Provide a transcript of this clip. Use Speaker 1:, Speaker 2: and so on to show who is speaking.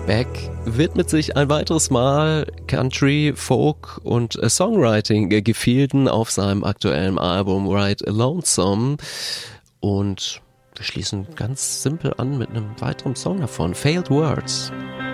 Speaker 1: Beck widmet sich ein weiteres Mal Country, Folk und Songwriting-Gefilden auf seinem aktuellen Album Ride Lonesome. Und wir schließen ganz simpel an mit einem weiteren Song davon, Failed Words.